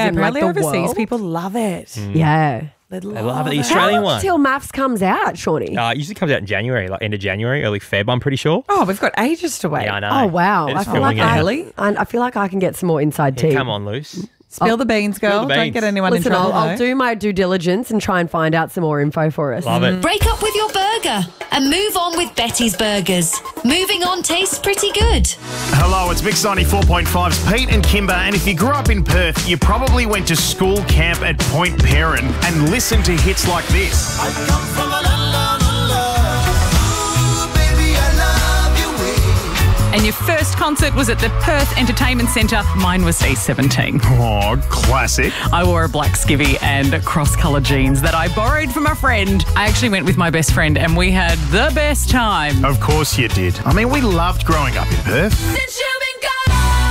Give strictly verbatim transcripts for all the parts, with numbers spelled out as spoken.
yeah, in like apparently the overseas world. people love it. Mm. Yeah. They love, They love it. The it. Australian How long one. till Maths comes out, Shawnee? Uh, it usually comes out in January, like end of January, early Feb, I'm pretty sure. Oh, we've got ages to wait. Yeah, I know. Oh, wow. They're I just feel like filming I, it. Early. I, I feel like I can get some more inside Yeah, tea. come on, Luce. Spill the beans, girl. the Don't beans. get anyone Listen, in trouble. I'll, I'll though. do my due diligence and try and find out some more info for us. Love it. Break up with your burger and move on with Betty's Burgers. Moving on tastes pretty good. Hello, it's Mix ninety-four point five's Pete and Kimber, and if you grew up in Perth, you probably went to school camp at Point Perrin and listened to hits like this. I come from a land down under. Ooh, baby, I love you way. And your first concert was at the Perth Entertainment Centre. Mine was D seventeen. Oh, classic. I wore a black skivvy and cross-colour jeans that I borrowed from a friend. I actually went with my best friend and we had the best time. Of course you did. I mean, we loved growing up in Perth. Since you've been gone,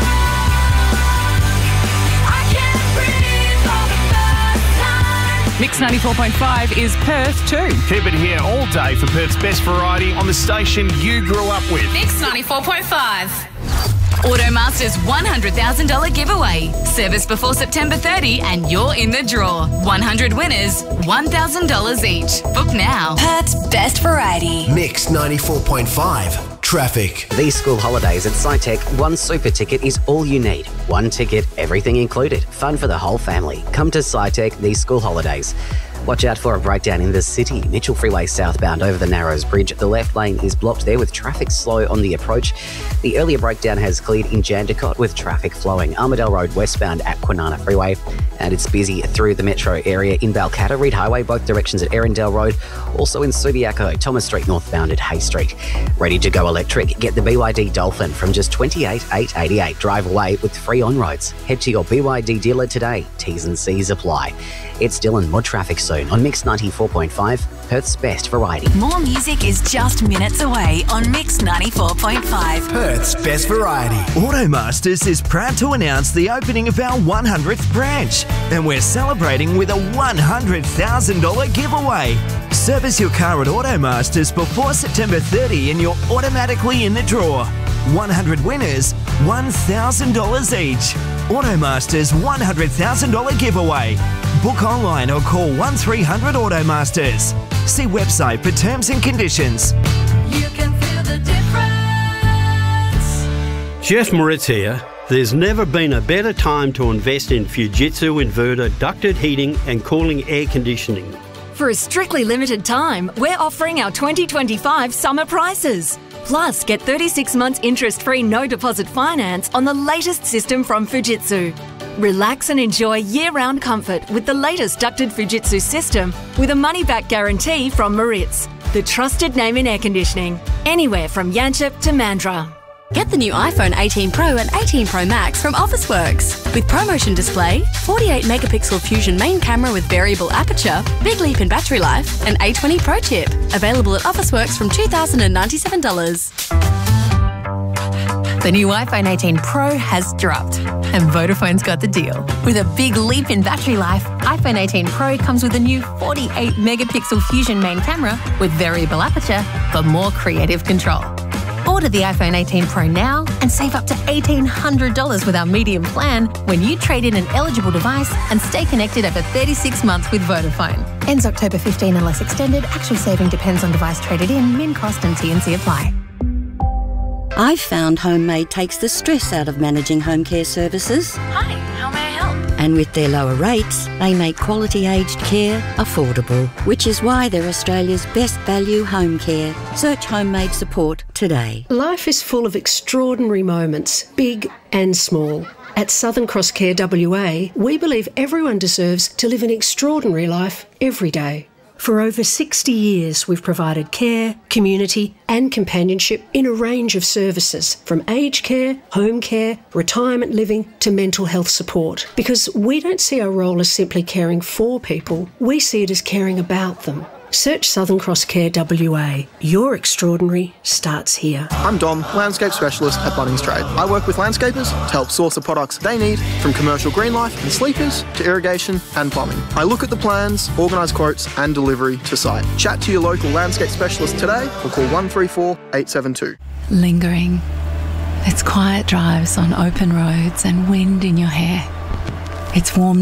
I can't breathe for the first time. Mix ninety-four point five is Perth too. Keep it here all day for Perth's best variety on the station you grew up with. Mix ninety-four point five. Automasters one hundred thousand dollars giveaway. Service before September thirtieth and you're in the draw. one hundred winners, one thousand dollars each. Book now. Perth's best variety. Mix ninety-four point five. Traffic. These school holidays at SciTech, one super ticket is all you need. One ticket, everything included. Fun for the whole family. Come to SciTech these school holidays. Watch out for a breakdown in the city. Mitchell Freeway southbound over the Narrows Bridge. The left lane is blocked there with traffic slow on the approach. The earlier breakdown has cleared in Jandakot with traffic flowing. Armadale Road westbound at Kwinana Freeway. And it's busy through the metro area in Balcatta, Reed Highway, both directions at Erindale Road. Also in Subiaco, Thomas Street northbound at Hay Street. Ready to go electric? Get the B Y D Dolphin from just twenty-eight thousand eight hundred eighty-eight. Drive away with free on-roads. Head to your B Y D dealer today. T's and C's apply. It's Dylan. More traffic soon on Mix ninety-four point five, Perth's best variety. More music is just minutes away on Mix ninety-four point five. Perth's best variety. Automasters is proud to announce the opening of our one hundredth branch, and we're celebrating with a one hundred thousand dollars giveaway. Service your car at Automasters before September thirtieth and you're automatically in the draw. one hundred winners, one thousand dollars each. Automasters one hundred thousand dollars giveaway. Book online or call one three hundred Automasters. See website for terms and conditions. You can feel the difference. Jeff Moritz here. There's never been a better time to invest in Fujitsu inverter ducted heating and cooling air conditioning. For a strictly limited time, we're offering our twenty twenty-five summer prices. Plus, get thirty-six months interest-free no deposit finance on the latest system from Fujitsu. Relax and enjoy year-round comfort with the latest ducted Fujitsu system with a money-back guarantee from Moritz, the trusted name in air conditioning, anywhere from Yanchep to Mandurah. Get the new iPhone eighteen Pro and eighteen Pro Max from Officeworks. With ProMotion display, forty-eight megapixel Fusion main camera with variable aperture, big leap in battery life, and A twenty Pro chip. Available at Officeworks from two thousand ninety-seven dollars. The new iPhone eighteen Pro has dropped, and Vodafone's got the deal. With a big leap in battery life, iPhone eighteen Pro comes with a new forty-eight megapixel Fusion main camera with variable aperture for more creative control. Order the iPhone eighteen Pro now and save up to eighteen hundred dollars with our medium plan when you trade in an eligible device and stay connected over thirty-six months with Vodafone. Ends October fifteenth unless extended. Actual saving depends on device traded in, min cost and T and C apply. I've found Homemade takes the stress out of managing home care services. Hi, how may I help? And with their lower rates, they make quality aged care affordable, which is why they're Australia's best value home care. Search Homemade support today. Life is full of extraordinary moments, big and small. At Southern Cross Care W A, we believe everyone deserves to live an extraordinary life every day. For over sixty years, we've provided care, community and companionship in a range of services, from aged care, home care, retirement living to mental health support. Because we don't see our role as simply caring for people, we see it as caring about them. Search Southern Cross Care W A. Your extraordinary starts here. I'm Dom, landscape specialist at Bunnings Trade. I work with landscapers to help source the products they need, from commercial green life and sleepers to irrigation and plumbing. I look at the plans, organise quotes and delivery to site. Chat to your local landscape specialist today or call one three four, eight seven two. Lingering. It's quiet drives on open roads and wind in your hair. It's warm